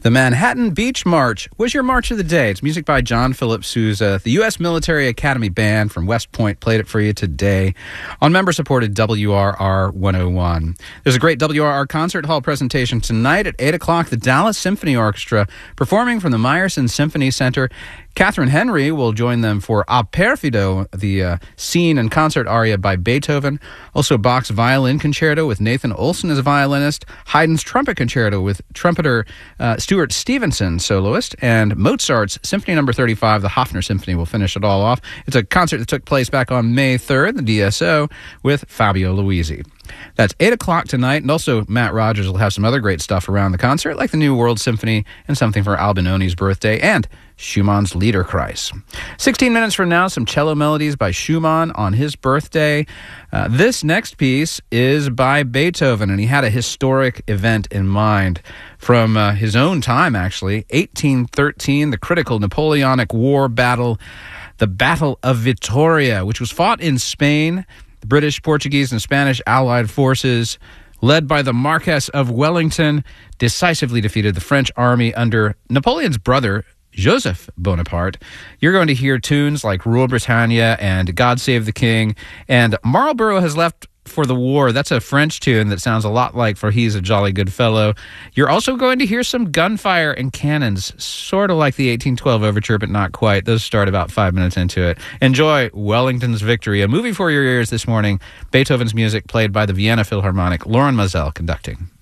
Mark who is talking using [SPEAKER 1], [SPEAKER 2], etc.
[SPEAKER 1] The Manhattan Beach March was your march of the day. It's music by John Philip Sousa. The U.S. Military Academy Band from West Point played it for you today on member-supported WRR 101. There's a great WRR concert hall presentation tonight at 8 o'clock. The Dallas Symphony Orchestra performing from the Meyerson Symphony Center. Catherine Henry will join them for A Perfido, the scene and concert aria by Beethoven. Also Bach's Violin Concerto with Nathan Olson as a violinist. Haydn's Trumpet Concerto with trumpeter Stuart Stevenson, soloist. And Mozart's Symphony No. 35, the Hofner Symphony, will finish it all off. It's a concert that took place back on May 3rd, the DSO, with Fabio Luisi. That's 8 o'clock tonight, and also Matt Rogers will have some other great stuff around the concert, like the new World Symphony and something for Albinoni's birthday, and Schumann's Liederkreis. 16 minutes from now, some cello melodies by Schumann on his birthday. This next piece is by Beethoven, and he had a historic event in mind from his own time, actually. 1813, the critical Napoleonic War battle, the Battle of Vittoria, which was fought in Spain. The British, Portuguese, and Spanish allied forces, led by the Marquess of Wellington, decisively defeated the French army under Napoleon's brother, Joseph Bonaparte. You're going to hear tunes like Rule Britannia and God Save the King, and Marlborough has left for the war. That's a French tune that sounds a lot like For He's a Jolly Good Fellow. You're also going to hear some gunfire and cannons, sort of like the 1812 overture, but not quite. Those start about 5 minutes into it. Enjoy Wellington's Victory, a movie for your ears this morning. Beethoven's music played by the Vienna Philharmonic. Lauren Mazel conducting.